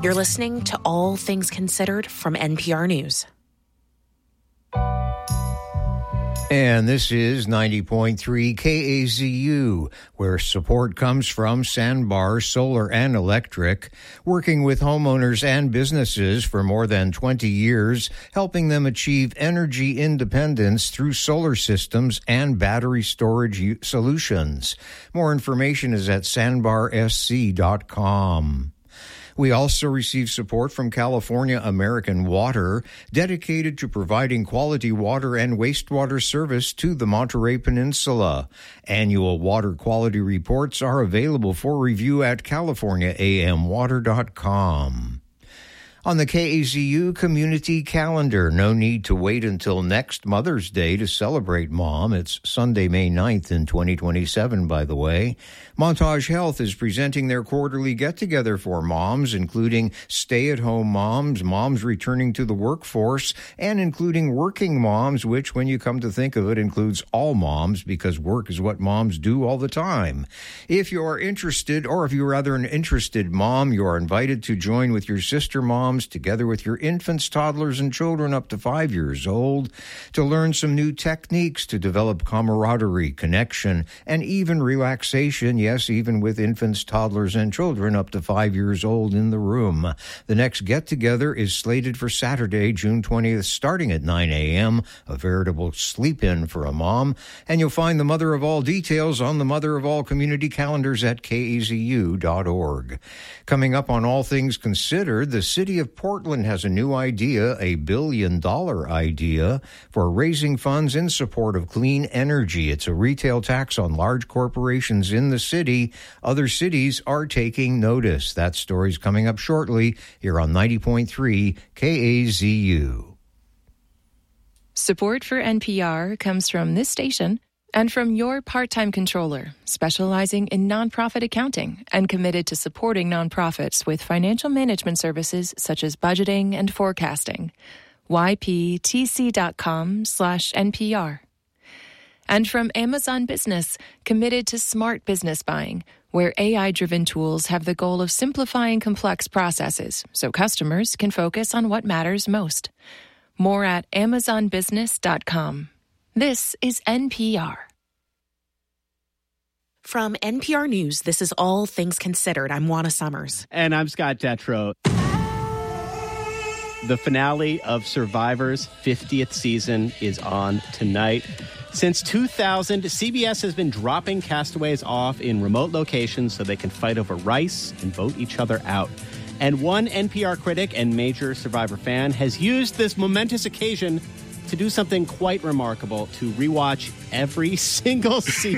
You're listening to All Things Considered from NPR News. And this is 90.3 KAZU, where support comes from Sandbar Solar and Electric, working with homeowners and businesses for more than 20 years, helping them achieve energy independence through solar systems and battery storage solutions. More information is at sandbarsc.com. We also receive support from California American Water, dedicated to providing quality water and wastewater service to the Monterey Peninsula. Annual water quality reports are available for review at californiaamwater.com. On the KAZU community calendar, no need to wait until next Mother's Day to celebrate Mom. It's Sunday, May 9th in 2027, by the way. Montage Health is presenting their quarterly get-together for moms, including stay-at-home moms, moms returning to the workforce, and including working moms, which, when you come to think of it, includes all moms, because work is what moms do all the time. If you are interested, or if you're rather an interested mom, you are invited to join with your sister moms, together with your infants, toddlers, and children up to 5 years old, to learn some new techniques to develop camaraderie, connection, and even relaxation. Yes, even with infants, toddlers, and children up to 5 years old in the room. The next get-together is slated for Saturday, June 20th, starting at 9 a.m., a veritable sleep-in for a mom. And you'll find the Mother of All details on the Mother of All community calendars at kazu.org. Coming up on All Things Considered, the city of Portland has a new idea, a $1 billion idea, for raising funds in support of clean energy. It's a retail tax on large corporations in the city. Other cities are taking notice. That story's coming up shortly here on 90.3 KAZU. Support for NPR comes from this station and from your part-time controller, specializing in nonprofit accounting and committed to supporting nonprofits with financial management services such as budgeting and forecasting. yptc.com/NPR. And from Amazon Business, committed to smart business buying, where AI-driven tools have the goal of simplifying complex processes so customers can focus on what matters most. More at amazonbusiness.com. This is NPR. From NPR News, this is All Things Considered. I'm Juana Summers. And I'm Scott Detrow. The finale of Survivor's 50th season is on tonight. Since 2000, CBS has been dropping castaways off in remote locations so they can fight over rice and vote each other out. And one NPR critic and major Survivor fan has used this momentous occasion to do something quite remarkable, to rewatch every single season